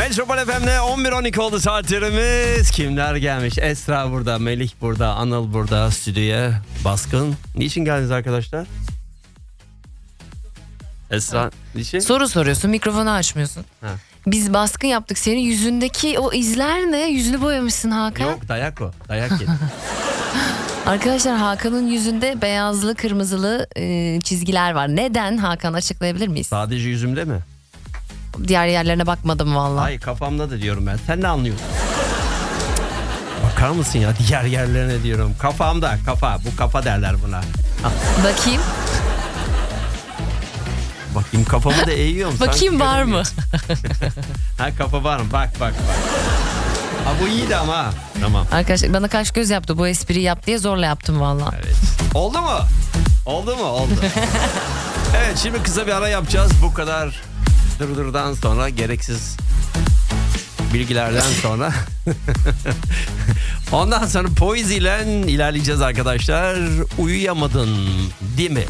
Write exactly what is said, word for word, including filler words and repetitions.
Metropol F M'de on bir on iki oldu saatlerimiz. Kimler gelmiş? Esra burada, Melih burada, Anıl burada stüdyoya. Baskın. Niçin geldiniz arkadaşlar? Esra, ha. Niçin? Soru soruyorsun, mikrofonu açmıyorsun. Ha. Biz baskın yaptık. Senin yüzündeki o izler ne? Yüzünü boyamışsın Hakan. Yok, dayak o. Dayak yedi. Arkadaşlar, Hakan'ın yüzünde beyazlı, kırmızılı e, çizgiler var. Neden? Hakan, açıklayabilir miyiz? Sadece yüzümde mi? Diğer yerlerine bakmadım vallahi. Hayır, kafamda da diyorum ben. Sen ne anlıyorsun? Bakar mısın ya, diğer yerlerine diyorum. Kafamda, kafa. Bu kafa derler buna. Bakayım. Bakayım, kafamı da eğiyorum. Bakayım var mı? Ha, kafa var mı? Bak bak bak. Ha, bu iyiydi ama. Tamam. Arkadaşlar bana kaş göz yaptı. Bu espriyi yap diye zorla yaptım vallahi. Evet. Oldu mu? Oldu mu? Oldu. Evet, şimdi kısa bir ara yapacağız. Bu kadar dırdırdan sonra, gereksiz bilgilerden sonra. Ondan sonra Poezy ile ilerleyeceğiz arkadaşlar. Uyuyamadın değil mi?